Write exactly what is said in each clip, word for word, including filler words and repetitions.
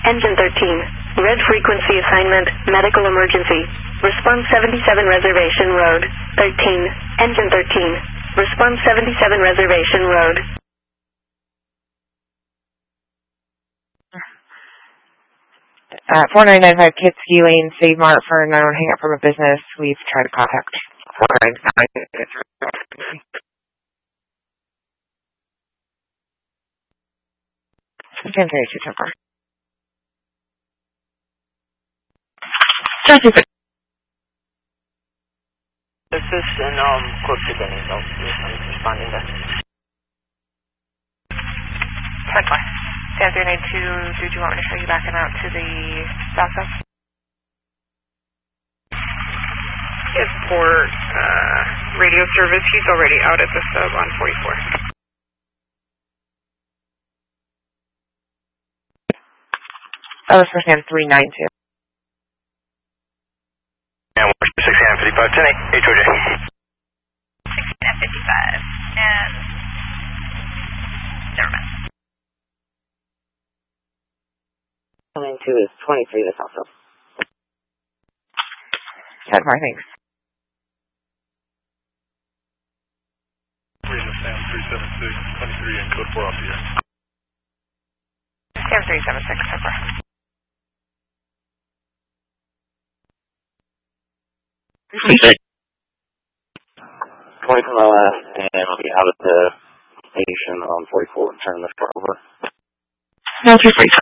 Engine thirteen. Red frequency assignment, medical emergency. Response seventy-seven Reservation Road. thirteen. Engine thirteen. Response seventy-seven Reservation Road. Uh, four nine nine five Kids Healing, Save Mart for nine one hang up from a business. We've tried to contact four nine nine. ten thirty-two so far. This is in um, close to Denny, so I'm responding to. ten twenty. ten three nine two, did you want me to show you backing out to the south side? Yes, for uh, radio service, he's already out at the sub on forty-four. That was for Sam three nine two. And we're sixty-nine fifty-five, ten eight, H O J. sixty-nine fifty-five, and never mind. Coming to is twenty-three, that's also. ten four, thanks. Sam three seven six, twenty-three and code four off the air. Sam three seven six, so far. twenty from my last, and I'll be out at the station on forty-four and turn this car over. No, three forty.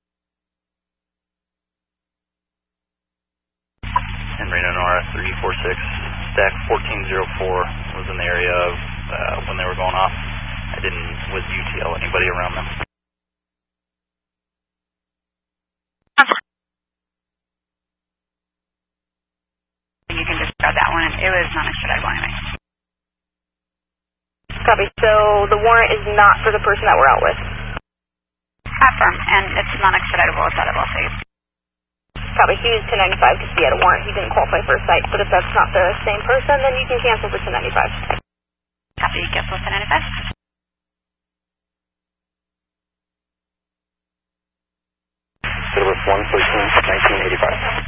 And Reno N R S three four six, stack fourteen oh four was in the area of uh, when they were going off. I didn't, with U T L, anybody around them. You can discard that one. It was non-extraditable anyway. Copy. So the warrant is not for the person that we're out with. Affirm, and it's non-extraditable. It's out of Los Angeles. Copy. He was ten ninety-five because he had a warrant. He didn't qualify for a site. But if that's not the same person, then you can cancel for ten ninety-five. Copy. Cancel ten ninety-five. Silver one thirteen, nineteen eighty-five.